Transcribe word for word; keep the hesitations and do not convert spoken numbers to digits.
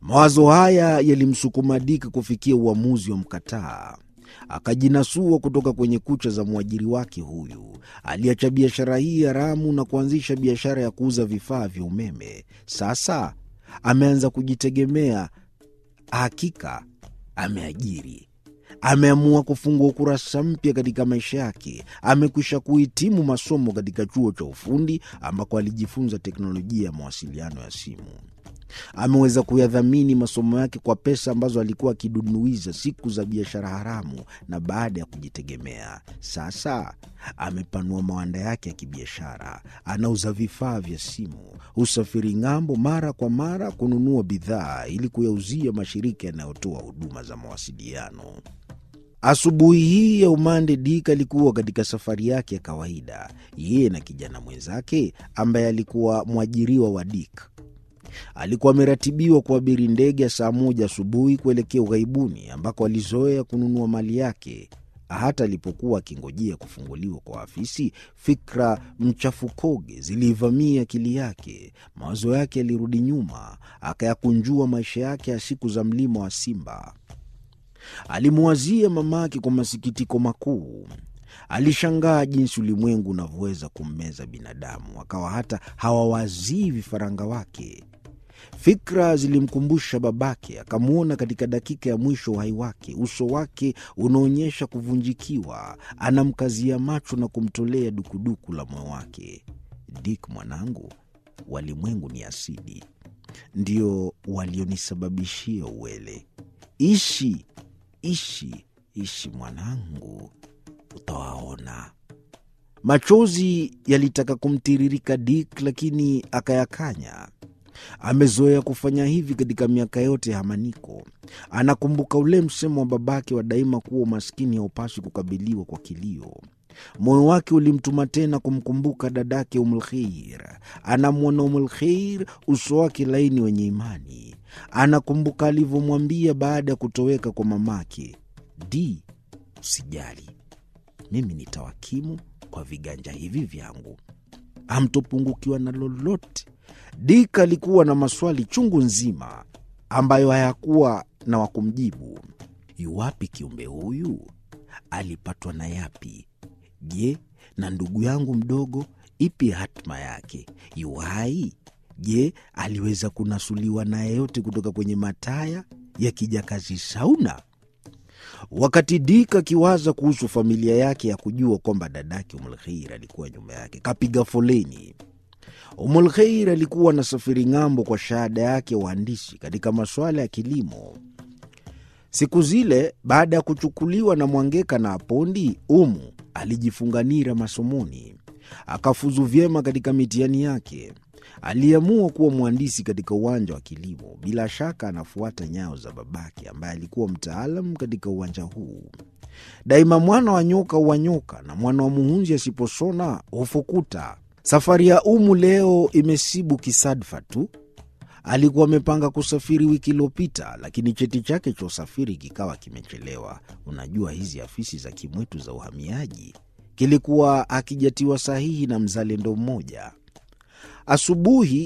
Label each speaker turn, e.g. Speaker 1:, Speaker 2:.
Speaker 1: Mawazo haya yalimsukuma Dick kufikia uamuzi wa mkataa. Akajinasua kutoka kwenye kucha za mwajiri wake huyu. Aliacha biashara hii haramu na kuanzisha biashara ya kuuza vifaa vya umeme. Sasa ameanza kujitegemea. Hakika ameajiri. Ameamua kufungua ukurasa mpya katika maisha yake. Amekwisha kuhitimu masomo katika chuo cha ufundi ambako alijifunza teknolojia ya mawasiliano ya simu. Ameweza kuyadhamini masomo yake kwa pesa ambazo alikuwa akidunuiza siku za biashara haramu, na baada ya kujitegemea, sasa amepanua mawanda yake ya kibiashara. Anauza vifaa vya simu, usafiri ng'ambo mara kwa mara kununua bidhaa ili kuyauzia mashirika yanayotoa huduma za mawasiliano. Asubuhi hii ya umande, Dick alikuwa katika safari yake ya kawaida, yeye na kijana mwenzake ambaye alikuwa mwajiriwa wa Dick. Alikuwa ameratibiwa kuabiri ndege saa moja asubuhi kuelekea ughaibuni ambako alizoea kununua mali yake. Hata alipokuwa akingojea kufunguliwa kwa afisi, fikra mchafukoge zilivamia akili yake. Mawazo yake yalirudi nyuma, akayakunjua maisha yake ya siku za mlima wa Simba. Alimuwazia mamake kwa masikitiko makuu. Alishangaa jinsi ulimwengu unavyoweza kummeza binadamu, akawa hata hawawazii vifaranga wake. Fikra zilimkumbusha babake. Akamwona katika dakika ya mwisho uhai wake, uso wake unaonyesha kuvunjikiwa. Anamkazia macho na kumtolea dukuduku la moyo wake. Dick, mwanangu, walimwengu ni asidi, ndio walionisababishia uwele. Ishi, ishi, ishi mwanangu, utawaona. Machozi yalitaka kumtiririka Dick, lakini akayakanya. Amezoea kufanya hivi katika miaka yote ya hamaniko. Anakumbuka ule msemo wa babake wa daima kuwa umaskini haupaswi kukabiliwa kwa kilio. Moyo wake ulimtuma tena kumkumbuka dadake Umulkhair. Anamwona Umulkhair, uso wake laini wenye imani. Anakumbuka alivyomwambia baada ya kutoweka kwa mamake, "Di, usijali, mimi nitawakimu kwa viganja hivi vyangu, hamtopungukiwa na lolote." Dick alikuwa na maswali chungu nzima ambayo hayakuwa na wakumjibu. Yuwapi kiumbe huyu? Alipatwa na yapi? Je, na ndugu yangu mdogo, ipi hatma yake? Yuhai? Je, aliweza kunasuliwa na yeyote kutoka kwenye mataya ya kijakazi Sauna? Wakati Dick akiwaza kuhusu familia yake ya kujua kwamba dadake Umulkhair alikuwa nyuma yake, kapiga foleni. Umulkhair alikuwa na safiri ng'ambo kwa shahada yake uhandisi katika masuala ya kilimo. Siku zile, baada ya kuchukuliwa na Mwangeka na Apondi, Umu alijifunganira masomoni. Akafuzu vyema katika mitihani yake. Aliamua kuwa mhandisi katika uwanja wa kilimo. Bila shaka anafuata nyayo za babake ambaye alikuwa mtaalamu katika uwanja huu. Daima mwana wa nyoka huwanyoka na mwana wa muhunzi asiposona hufukuta. Safari ya Umu leo imesibu kisadfa tu. Alikuwa amepanga kusafiri wiki iliyopita, lakini cheti chake cha usafiri kikawa kimechelewa. Unajua hizi afisi za kimwetu za uhamiaji. Kilikuwa akijatiwa sahihi na mzalendo mmoja. Asubuhi